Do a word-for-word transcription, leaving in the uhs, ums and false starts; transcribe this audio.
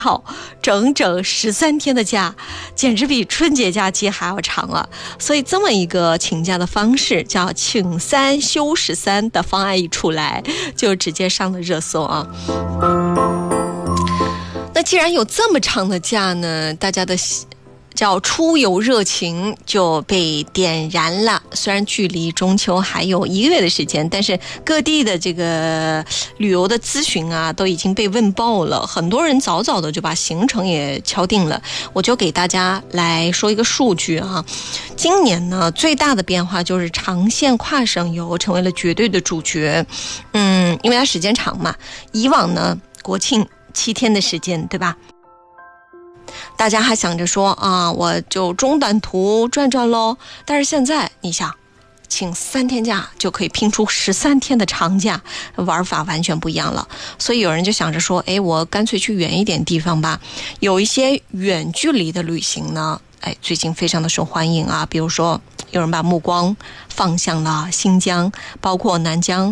好，整整十三天的假，简直比春节假期还要长了。所以这么一个请假的方式，叫请三休十三的方案一出来，就直接上了热搜啊。那既然有这么长的假呢，大家的叫出游热情就被点燃了。虽然距离中秋还有一个月的时间，但是各地的这个旅游的咨询啊都已经被问爆了，很多人早早的就把行程也敲定了。我就给大家来说一个数据啊，今年呢最大的变化就是长线跨省游成为了绝对的主角。嗯，因为它时间长嘛，以往呢国庆七天的时间，对吧？大家还想着说啊，我就中短途转转咯。但是现在你想，请三天假就可以拼出十三天的长假，玩法完全不一样了。所以有人就想着说，哎，我干脆去远一点地方吧。有一些远距离的旅行呢，哎，最近非常的受欢迎啊。比如说，有人把目光放向了新疆，包括南疆。